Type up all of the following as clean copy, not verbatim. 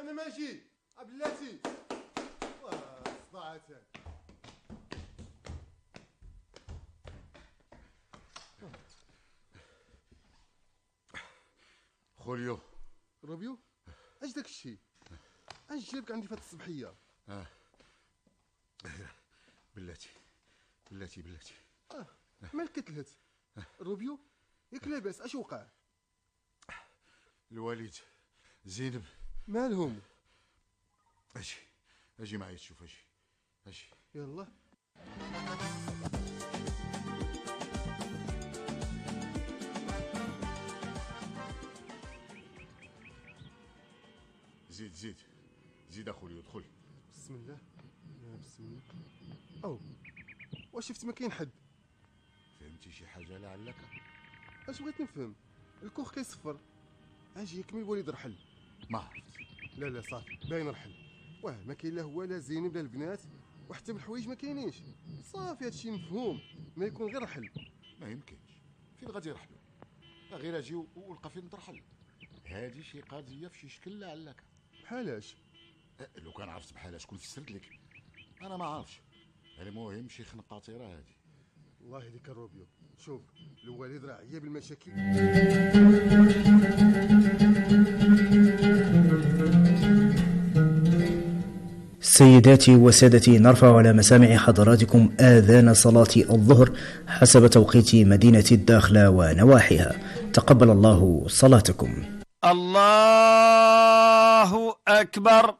انا ماشي بلاتي صداعتك. خوليو روبيو اش داك الشيء؟ اش جابك عندي في هاد الصبحيه؟ بلاتي مالك كتلهت؟ روبيو ياك لاباس؟ اش وقع؟ الوالد زينب مالهم؟ اجي معايا تشوف. اجي يلا. زيد اخويا ادخل. بسم الله. بسم الله. او واش شفت ما كاين حد؟ فهمتي شي حاجه لعلك؟ اش بغيت نفهم؟ الكوخ كيصفر. اجي يكمل الوالد رحل. ما عرفت. لا صافي باين رحل. ما كاين لا هو لا زينب لا البنات وحتى بالحوايج ما كاينينش. صافي هادشي مفهوم، ما يكون غير رحل. ما يمكنش، فين غادي يرحلوا؟ غير اجي ولقى فين ترحل. هادي شي قضيه في شي شكل لعلك. بحالاش؟ لو كان عرفت بحال شكون فسرت لك. انا ما عارفش. المهم شي خنقاطيره هادي. الله يهديك الروبيو. شوف الوالد راه عيا بالمشاكل. سيداتي وسادتي، نرفع على مسامع حضراتكم آذان صلاة الظهر حسب توقيت مدينة الداخلة ونواحيها. تقبل الله صلاتكم. الله أكبر،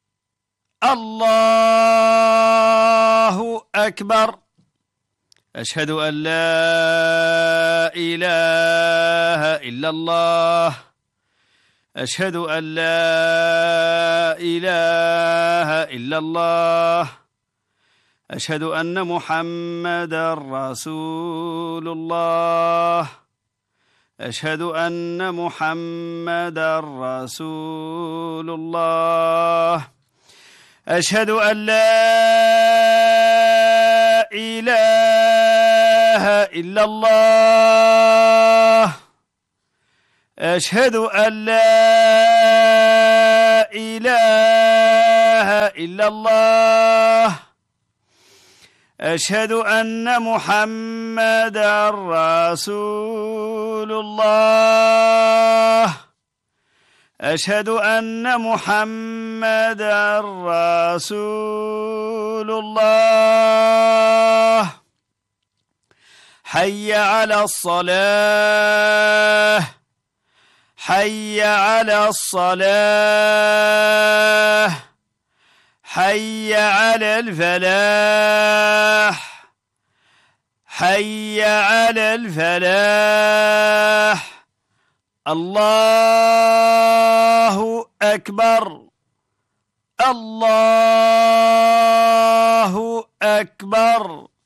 الله أكبر. أشهد أن لا إله إلا الله، أشهد أن لا إله إلا الله، أشهد أن محمدا رسول الله، أشهد أن محمدا رسول الله، أشهد أن لا إله إلا الله، أشهد أن لا إله إلا الله، أشهد أن محمدا رسول الله، أشهد أن محمدا رسول الله. حي على الصلاة، حي على الصلاة، حي على الفلاح، حي على الفلاح. الله أكبر، الله أكبر.